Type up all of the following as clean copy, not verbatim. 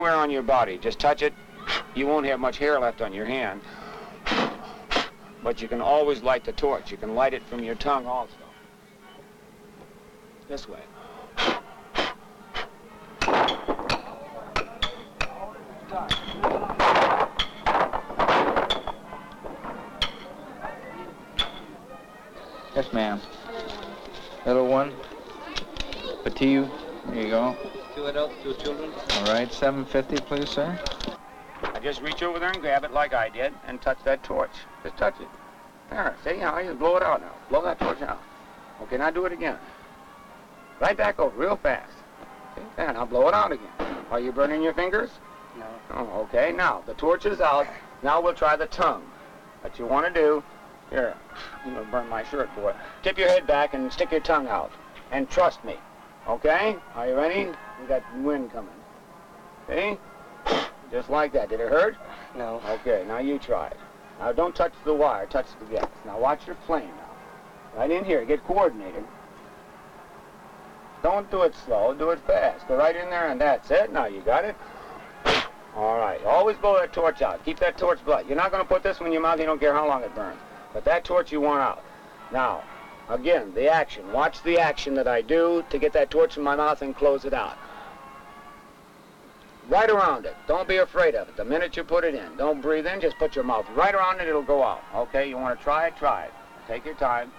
Anywhere on your body, just touch it. You won't have much hair left on your hand. But you can always light the torch. You can light it from your tongue also. This way. Yes, ma'am. Little one. Petit. There you go. 2 adults, 2 children. All right, $7.50, please, sir. Now just reach over there and grab it like I did and touch that torch. Just touch it. There, see how you blow it out now. Blow that torch out. Okay, now do it again. Right back over, real fast. Okay, there, now blow it out again. Are you burning your fingers? No. Oh, okay, now the torch is out. Now we'll try the tongue. What you want to do, here, I'm going to burn my shirt, boy. Tip your head back and stick your tongue out. And trust me. Okay? Are you ready? We got wind coming. See? Just like that. Did it hurt? No. Okay, now you try it. Now don't touch the wire, touch the gas. Now watch your flame now. Right in here, get coordinated. Don't do it slow, do it fast. Go right in there and that's it. Now you got it. All right, always blow that torch out. Keep that torch bright. You're not going to put this one in your mouth, you don't care how long it burns. But that torch you want out. Now, again, the action. Watch the action that I do to get that torch in my mouth and close it out. Right around it. Don't be afraid of it. The minute you put it in, don't breathe in, just put your mouth right around it, it'll go out. Okay, you want to try it? Try it. Take your time.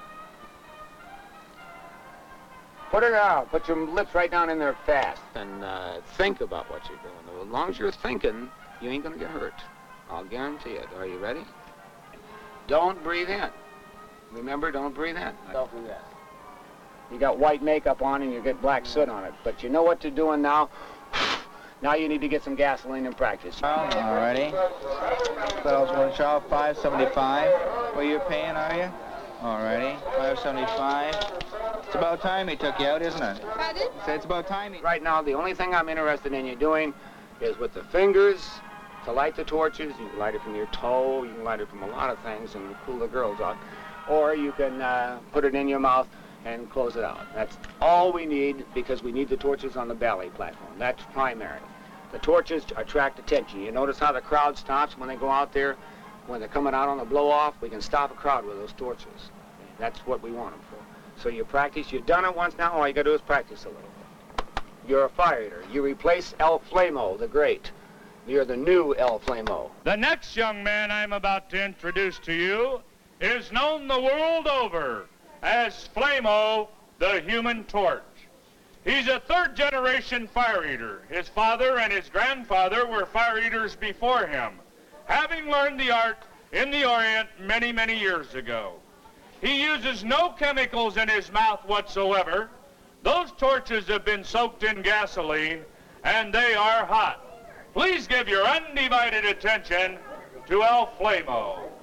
Put it out. Put your lips right down in there fast. And think about what you're doing. As long as you're thinking, you ain't going to get hurt. I'll guarantee it. Are you ready? Don't breathe in. Remember, don't breathe in. Don't do that. You got white makeup on and you get black soot on it. But you know what you're doing now? Now you need to get some gasoline and practice. All righty. Bells one child, $5.75. Well, you're paying, are you? All righty. $5.75. It's about time he took you out, isn't it? Pardon? Say it's about time he... Right now, the only thing I'm interested in you doing is with the fingers to light the torches. You can light it from your toe. You can light it from a lot of things and cool the girls out. Or you can put it in your mouth and close it out. That's all we need because we need the torches on the ballet platform. That's primary. The torches attract attention. You notice how the crowd stops when they go out there? When they're coming out on the blow-off, we can stop a crowd with those torches. That's what we want them for. So you practice. You've done it once now. All you got to do is practice a little bit. You're a fire eater. You replace El Flamo, the great. You're the new El Flamo. The next young man I'm about to introduce to you is known the world over as Flamo, the Human Torch. He's a third-generation fire eater. His father and his grandfather were fire eaters before him, having learned the art in the Orient many, many years ago. He uses no chemicals in his mouth whatsoever. Those torches have been soaked in gasoline, and they are hot. Please give your undivided attention to El Flamo.